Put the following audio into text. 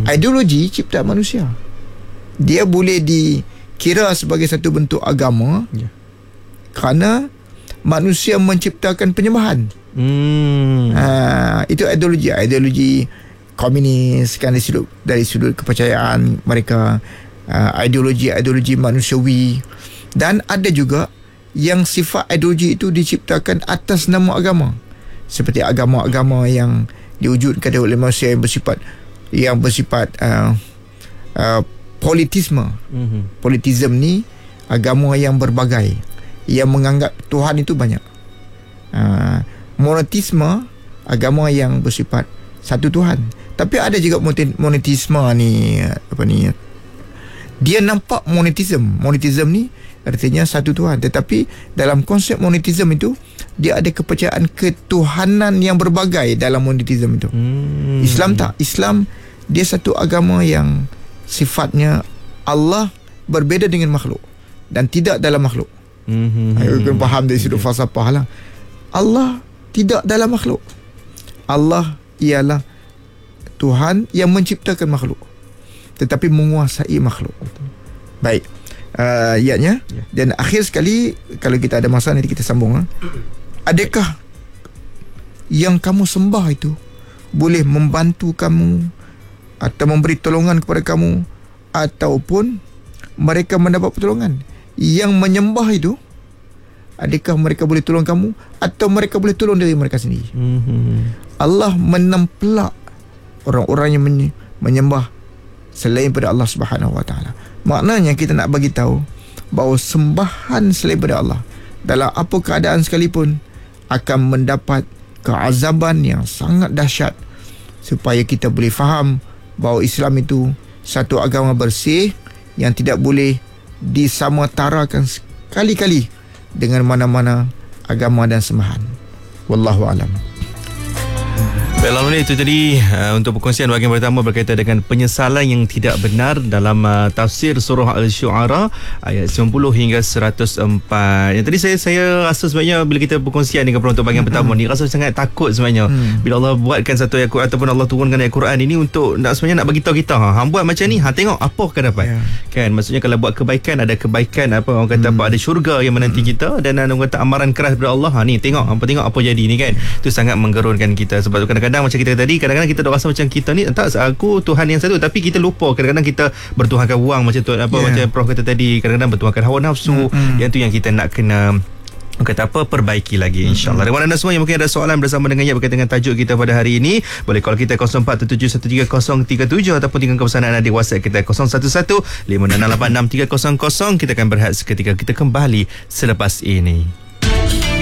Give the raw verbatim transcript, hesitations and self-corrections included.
Ideologi ciptaan manusia. Dia boleh dikira sebagai satu bentuk agama yeah. kerana manusia menciptakan penyembahan. Hmm. Ha, itu ideologi. Ideologi komunis kan dari sudut, dari sudut kepercayaan mereka. Uh, ideologi-ideologi manusiawi. Dan ada juga yang sifat ideologi itu diciptakan atas nama agama, seperti agama-agama yang diwujudkan oleh manusia yang bersifat yang bersifat uh, uh, politisme. Mm-hmm. Politisme ni agama yang berbagai, yang menganggap Tuhan itu banyak. uh, Monotisme, agama yang bersifat satu Tuhan. Tapi ada juga monotisme ni, apa ni, dia nampak monotisme. Monotisme ni artinya satu Tuhan, tetapi dalam konsep monotisme itu dia ada kepercayaan ketuhanan yang berbagai dalam monotisme itu. Hmm. Islam tak. Islam dia satu agama yang sifatnya Allah berbeza dengan makhluk dan tidak dalam makhluk. Hmm. Ayo kena faham dari sudut falsafah lah. Allah tidak dalam makhluk. Allah ialah Tuhan yang menciptakan makhluk, tetapi menguasai makhluk. Baik, uh, ayatnya yeah. Dan akhir sekali, kalau kita ada masa nanti kita sambung. Ha? Adakah yang kamu sembah itu boleh membantu kamu atau memberi tolongan kepada kamu, ataupun mereka mendapat pertolongan? Yang menyembah itu, adakah mereka boleh tolong kamu atau mereka boleh tolong diri mereka sendiri? Mm-hmm. Allah menempelak orang-orang yang menyembah selain pada Allah Subhanahu Wa Taala. Maknanya kita nak bagi tahu bahawa sembahan selain pada Allah dalam apa keadaan sekalipun akan mendapat keazaban yang sangat dahsyat, supaya kita boleh faham bahawa Islam itu satu agama bersih yang tidak boleh disamatarakan sekali-kali dengan mana-mana agama dan sembahan. Wallahu alam. Baik, lalu itu tadi uh, untuk perkongsian bahagian pertama berkaitan dengan penyesalan yang tidak benar dalam uh, tafsir surah Al-Syu'ara ayat sembilan puluh hingga seratus empat. Yang tadi saya saya rasa sebenarnya bila kita perkongsian dengan penonton bahagian mm-hmm. pertama ni, rasa sangat takut sebenarnya mm. bila Allah buatkan satu ayat Quran ataupun Allah turunkan ayat Quran ini untuk nak sebenarnya nak bagi tahu kita, ha hang buat macam ni, ha tengok apa akan dapat. Yeah. Kan, maksudnya kalau buat kebaikan ada kebaikan, apa orang kata mm. apa ada syurga yang menanti mm. kita, dan orang kata amaran keras daripada Allah, ha ni tengok apa tengok apa jadi ni kan. Itu sangat menggerunkan kita, sebab kadang-kadang Kadang-kadang macam kita tadi, kadang-kadang kita dah rasa macam kita ni tak, aku Tuhan yang satu, tapi kita lupa kadang-kadang kita bertuhankan wang macam tu, apa yeah. macam Prof kata tadi, kadang-kadang bertuhankan hawa nafsu. Mm-hmm. Yang tu yang kita nak kena kata apa perbaiki lagi, insyaAllah. Mm-hmm. Dan anda semua yang mungkin ada soalan bersama dengannya berkaitan dengan tajuk kita pada hari ini, boleh call kita kosong empat tujuh satu tiga kosong tiga tujuh ataupun tinggalkan pesanan anda di WhatsApp kita kosong satu satu lima enam lapan enam tiga kosong kosong. Kita akan berehat seketika, kita kembali selepas ini.